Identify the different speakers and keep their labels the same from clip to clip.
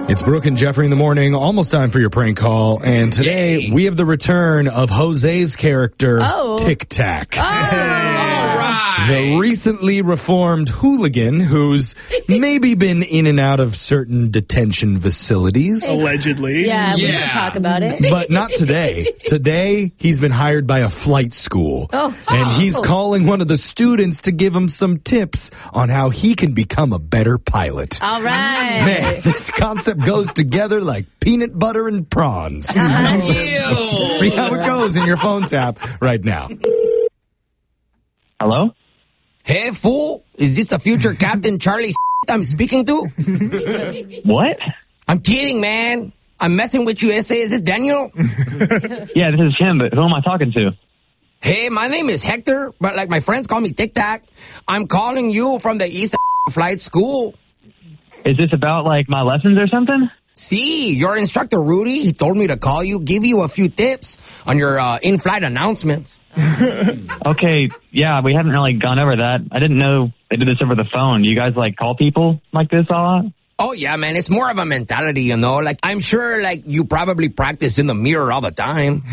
Speaker 1: It's Brooke and Jeffrey in the morning. Almost time for your prank call. And today we have the return of Jose's character, Tic Tac.
Speaker 2: All right.
Speaker 1: The recently reformed hooligan who's maybe been in and out of certain detention facilities.
Speaker 3: Allegedly.
Speaker 2: Yeah, we can talk about it.
Speaker 1: But not today. Today, he's been hired by a flight school. And he's calling one of the students to give him some tips on how he can become a better pilot.
Speaker 2: All right.
Speaker 1: Man, this concept goes together like peanut butter and prawns. See how it goes in your phone tap right now.
Speaker 4: Hello?
Speaker 5: Hey, fool. Is this the future Captain Charlie I'm speaking to?
Speaker 4: What?
Speaker 5: I'm kidding, man. I'm messing with you, SA. Is this Daniel?
Speaker 4: Yeah, this is him, but who am I talking to?
Speaker 5: Hey, my name is Hector, but like my friends call me Tic Tac. I'm calling you from the East Flight School.
Speaker 4: Is this about, like, my lessons or something?
Speaker 5: See, your instructor, Rudy, he told me to call you, give you a few tips on your in-flight announcements.
Speaker 4: Okay, yeah, we haven't really gone over that. I didn't know they did this over the phone. Do you guys, like, call people like this a lot?
Speaker 5: Oh, yeah, man, it's more of a mentality, you know? Like, I'm sure, like, you probably practice in the mirror all the time.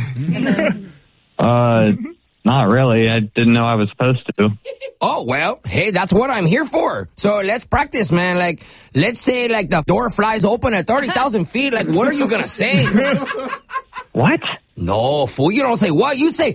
Speaker 4: Not really. I didn't know I was supposed to.
Speaker 5: Oh, well, hey, that's what I'm here for. So let's practice, man. Like, let's say, like, the door flies open at 30,000 feet. Like, what are you going to say?
Speaker 4: What?
Speaker 5: No, fool, you don't say what. You say,